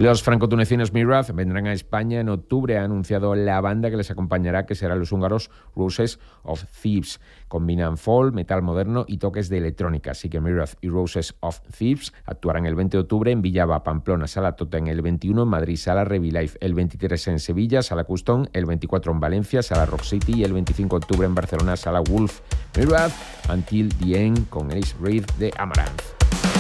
Los franco-tunecinos Mirath vendrán a España en octubre. Ha anunciado la banda que les acompañará, que serán los húngaros Roses of Thieves. Combinan folk, metal moderno y toques de electrónica. Así que Mirath y Roses of Thieves actuarán el 20 de octubre en Villaba, Pamplona, Sala Totem, el 21 en Madrid, Sala Revilife, el 23 en Sevilla, Sala Custom, el 24 en Valencia, Sala Rock City y el 25 de octubre en Barcelona, Sala Wolf. Mirath, Until the End, con Ace Reed de Amaranth.